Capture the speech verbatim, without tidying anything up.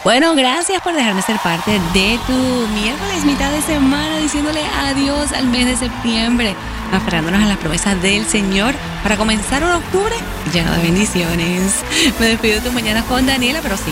Bueno, gracias por dejarme ser parte de tu miércoles, mitad de semana, diciéndole adiós al mes de septiembre, aferrándonos a las promesas del Señor para comenzar un octubre lleno de bendiciones. Me despido de tu mañana con Daniela, pero sí,